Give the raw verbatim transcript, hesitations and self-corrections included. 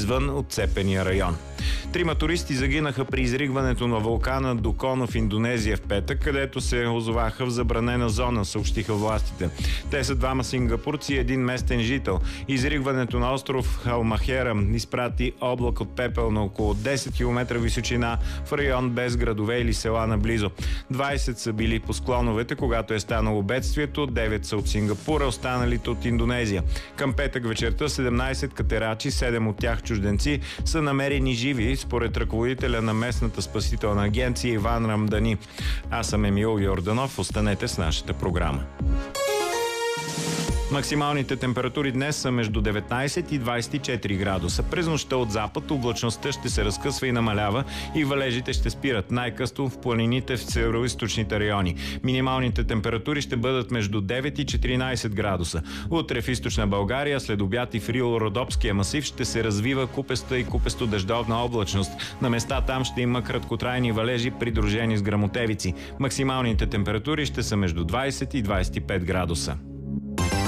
извън отцепения район. Трима туристи загинаха при изригването на вулкана Дукона в Индонезия в петък, където се озоваха в забранена зона, съобщиха властите. Те са двама сингапурци и един местен жител. Изригването на остров Халмахера изпрати облак от пепел на около десет километра височина в район без градове или села наблизо. двайсет са били по склоновете, когато е станало бедствието, девет са от Сингапура, останалите от Индонезия. Към петък вечерта седемнайсет катерачи, седем от тях чужденци, са намерени живи, според ръководителя на местната спасителна агенция Иван Рамдани. Аз съм Емил Йорданов. Останете с нашата програма. Максималните температури днес са между деветнайсет и двайсет и четири градуса. През нощта от запад облачността ще се разкъсва и намалява и валежите ще спират, най-късно в планините в североизточните райони. Минималните температури ще бъдат между девет и четиринайсет градуса. Утре в източна България, след обяд и в Рило-Родопския масив ще се развива купеста и купесто-дъждовна облачност. На места там ще има краткотрайни валежи, придружени с гръмотевици. Максималните температури ще са между двайсет и двайсет и пет градуса.